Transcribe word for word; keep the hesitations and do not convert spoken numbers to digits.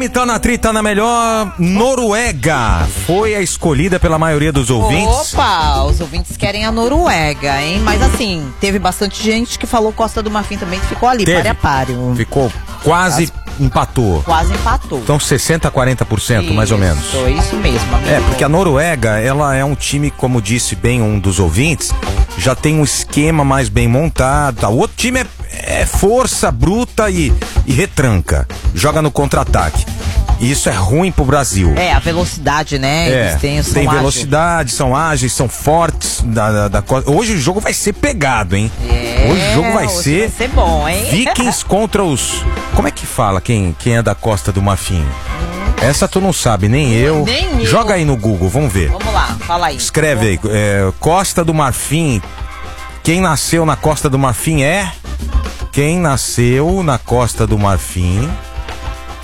M tá na tri, tá na melhor. Noruega foi a escolhida pela maioria dos ouvintes. Opa, os ouvintes querem a Noruega, hein? Mas assim, teve bastante gente que falou Costa do Marfim também, que ficou ali, Teve. páreo a páreo. Ficou quase As... empatou. Quase empatou. Então sessenta a quarenta por cento, isso, mais ou menos. Isso mesmo, amigo. É, porque a Noruega, ela é um time, como disse bem um dos ouvintes, já tem um esquema mais bem montado. Tá? O outro time é, é força bruta e, e retranca. Joga no contra-ataque. E isso é ruim pro Brasil. É, a velocidade, né? É, Eles têm, tem velocidade, são ágeis, são fortes. Da, da, da... Hoje o jogo vai ser pegado, hein? É, hoje o jogo vai hoje ser... vai ser bom, hein? Vikings contra os... Como é que fala quem, quem é da Costa do Marfim? Essa tu não sabe, nem eu. Nem eu. Joga aí no Google, vamos ver. Vamos lá, fala aí. Escreve aí, é, Costa do Marfim. Quem nasceu na Costa do Marfim é... Quem nasceu na Costa do Marfim...